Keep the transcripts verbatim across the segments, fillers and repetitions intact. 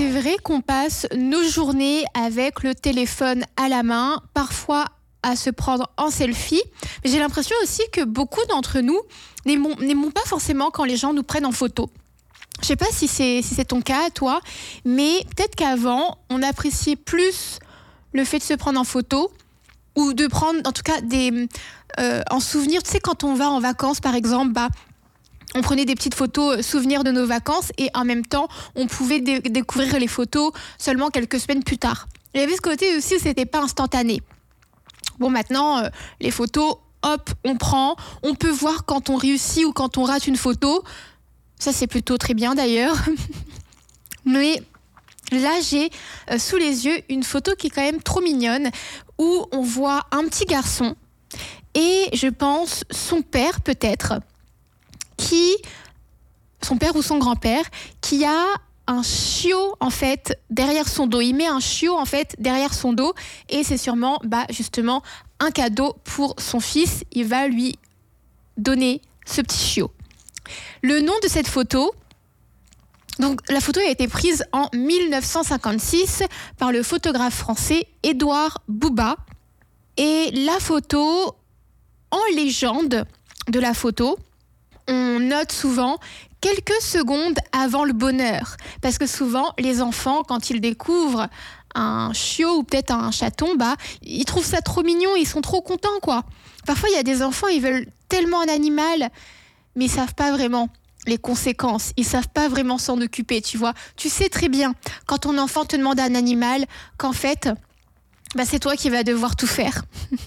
c'est vrai qu'on passe nos journées avec le téléphone à la main, parfois à se prendre en selfie. Mais j'ai l'impression aussi que beaucoup d'entre nous n'aimons, n'aimons pas forcément quand les gens nous prennent en photo. Je ne sais pas si c'est, si c'est ton cas, toi, mais peut-être qu'avant, on appréciait plus le fait de se prendre en photo ou de prendre, en tout cas, des, euh, en souvenir. Tu sais, quand on va en vacances, par exemple, bah, on prenait des petites photos souvenirs de nos vacances et en même temps, on pouvait dé- découvrir les photos seulement quelques semaines plus tard. Il y avait ce côté aussi où c'était pas instantané. Bon, maintenant, euh, les photos, hop, on prend. On peut voir quand on réussit ou quand on rate une photo. Ça, c'est plutôt très bien d'ailleurs. Mais là, j'ai euh, sous les yeux une photo qui est quand même trop mignonne où on voit un petit garçon et je pense son père peut-être, qui, son père ou son grand-père, qui a un chiot en fait derrière son dos. Il met un chiot en fait derrière son dos et c'est sûrement bah, justement un cadeau pour son fils. Il va lui donner ce petit chiot. Le nom de cette photo, donc la photo a été prise en dix-neuf cent cinquante-six par le photographe français Édouard Bouba. Et la photo, en légende de la photo, on note souvent quelques secondes avant le bonheur. Parce que souvent, les enfants, quand ils découvrent un chiot ou peut-être un chaton, bah, ils trouvent ça trop mignon, ils sont trop contents, quoi. Parfois, il y a des enfants, ils veulent tellement un animal, mais ils ne savent pas vraiment les conséquences. Ils ne savent pas vraiment s'en occuper, tu vois. Tu sais très bien, quand ton enfant te demande un animal, qu'en fait, bah, c'est toi qui vas devoir tout faire.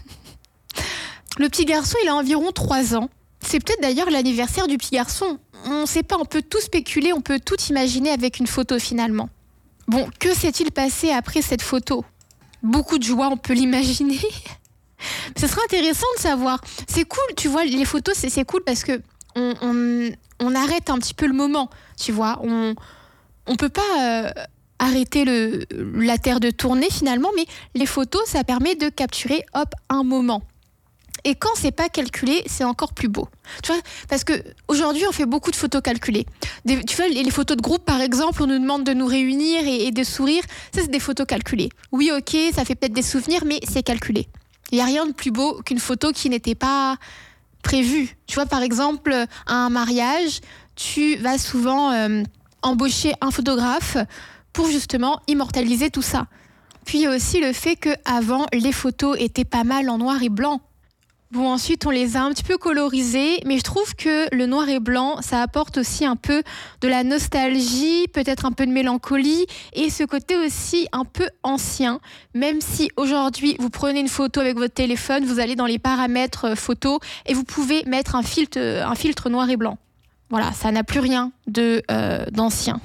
Le petit garçon, il a environ trois ans. C'est peut-être d'ailleurs l'anniversaire du petit garçon. On ne sait pas, on peut tout spéculer, on peut tout imaginer avec une photo finalement. Bon, que s'est-il passé après cette photo ? Beaucoup de joie, on peut l'imaginer. Ce serait intéressant de savoir. C'est cool, tu vois, les photos, c'est, c'est cool parce que on, on, on arrête un petit peu le moment, tu vois. On ne peut pas euh, arrêter le, la terre de tourner finalement, mais les photos, ça permet de capturer, hop, un moment. Et quand c'est pas calculé, c'est encore plus beau. Tu vois, parce que aujourd'hui, on fait beaucoup de photos calculées. Des, tu vois, les, les photos de groupe, par exemple, on nous demande de nous réunir et, et de sourire. Ça, c'est des photos calculées. Oui, ok, ça fait peut-être des souvenirs, mais c'est calculé. Il n'y a rien de plus beau qu'une photo qui n'était pas prévue. Tu vois, par exemple, à un mariage, tu vas souvent euh, embaucher un photographe pour justement immortaliser tout ça. Puis il y a aussi le fait qu'avant, les photos étaient pas mal en noir et blanc. Bon, ensuite, on les a un petit peu colorisés, mais je trouve que le noir et blanc, ça apporte aussi un peu de la nostalgie, peut-être un peu de mélancolie, et ce côté aussi un peu ancien, même si aujourd'hui, vous prenez une photo avec votre téléphone, vous allez dans les paramètres photo, et vous pouvez mettre un filtre, un filtre noir et blanc. Voilà, ça n'a plus rien de, euh, d'ancien.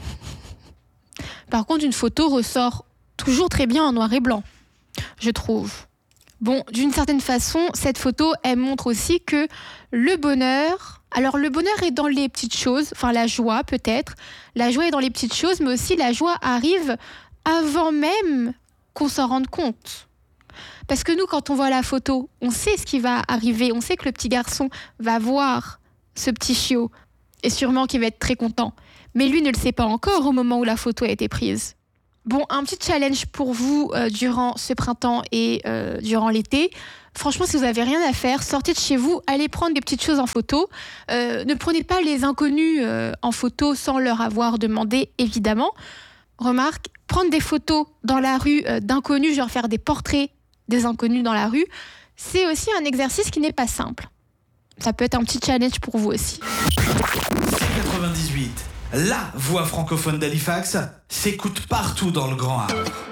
Par contre, une photo ressort toujours très bien en noir et blanc, je trouve. Bon, d'une certaine façon, cette photo, elle montre aussi que le bonheur... Alors, le bonheur est dans les petites choses, enfin la joie peut-être. La joie est dans les petites choses, mais aussi la joie arrive avant même qu'on s'en rende compte. Parce que nous, quand on voit la photo, on sait ce qui va arriver. On sait que le petit garçon va voir ce petit chiot et sûrement qu'il va être très content. Mais lui ne le sait pas encore au moment où la photo a été prise. Bon, un petit challenge pour vous euh, durant ce printemps et euh, durant l'été. Franchement, si vous n'avez rien à faire, sortez de chez vous, allez prendre des petites choses en photo. Euh, ne prenez pas les inconnus euh, en photo sans leur avoir demandé, évidemment. Remarque, prendre des photos dans la rue euh, d'inconnus, genre faire des portraits des inconnus dans la rue, c'est aussi un exercice qui n'est pas simple. Ça peut être un petit challenge pour vous aussi. quatre-vingt-dix-huit, la voix francophone d'Halifax s'écoute partout dans le Grand Havre.